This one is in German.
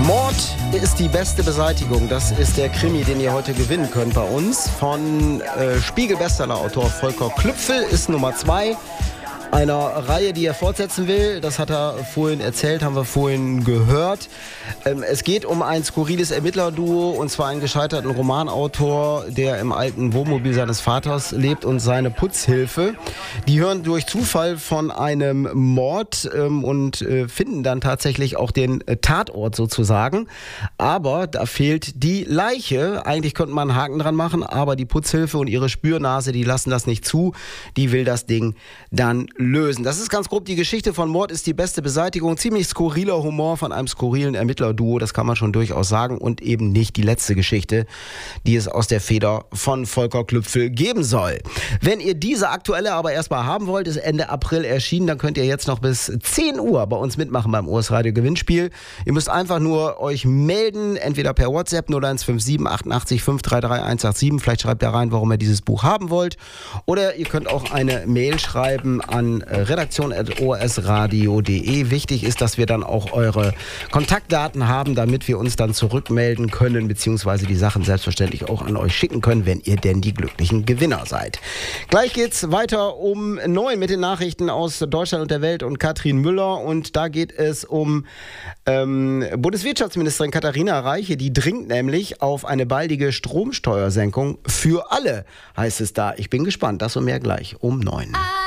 Mord ist die beste Beseitigung. Das ist der Krimi, den ihr heute gewinnen könnt bei uns. Von Spiegel-Bestseller-Autor Volker Klüpfel ist Nummer 2 einer Reihe, die er fortsetzen will. Das hat er vorhin erzählt, haben wir vorhin gehört. Es geht um ein skurriles Ermittlerduo, und zwar einen gescheiterten Romanautor, der im alten Wohnmobil seines Vaters lebt, und seine Putzhilfe. Die hören durch Zufall von einem Mord und finden dann tatsächlich auch den Tatort sozusagen. Aber da fehlt die Leiche. Eigentlich könnte man einen Haken dran machen, aber die Putzhilfe und ihre Spürnase, die lassen das nicht zu. Die will das Ding dann lösen. Das ist ganz grob die Geschichte von Mord ist die beste Beseitigung. Ziemlich skurriler Humor von einem skurrilen Ermittlerduo, das kann man schon durchaus sagen, und eben nicht die letzte Geschichte, die es aus der Feder von Volker Klüpfel geben soll. Wenn ihr diese aktuelle aber erstmal haben wollt, ist Ende April erschienen, dann könnt ihr jetzt noch bis 10 Uhr bei uns mitmachen beim OS Radio Gewinnspiel. Ihr müsst einfach nur euch melden, entweder per WhatsApp 0157 88 533 187, vielleicht schreibt ihr rein, warum ihr dieses Buch haben wollt, oder ihr könnt auch eine Mail schreiben an redaktion@osradio.de. Wichtig ist, dass wir dann auch eure Kontaktdaten haben, damit wir uns dann zurückmelden können, beziehungsweise die Sachen selbstverständlich auch an euch schicken können, wenn ihr denn die glücklichen Gewinner seid. Gleich geht's weiter um 9 mit den Nachrichten aus Deutschland und der Welt und Katrin Müller, und da geht es um Bundeswirtschaftsministerin Katharina Reiche, die dringt nämlich auf eine baldige Stromsteuersenkung für alle, heißt es da. Ich bin gespannt, das und mehr gleich um 9.